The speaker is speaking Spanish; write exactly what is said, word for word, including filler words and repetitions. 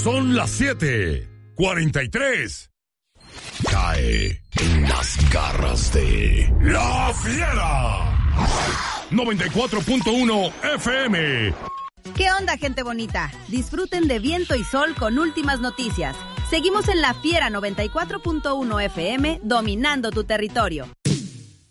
Son las siete cuarenta y tres. Cae en las garras de La Fiera. noventa y cuatro punto uno F M. ¿Qué onda, gente bonita? Disfruten de viento y sol con últimas noticias. Seguimos en La Fiera noventa y cuatro punto uno F M, dominando tu territorio.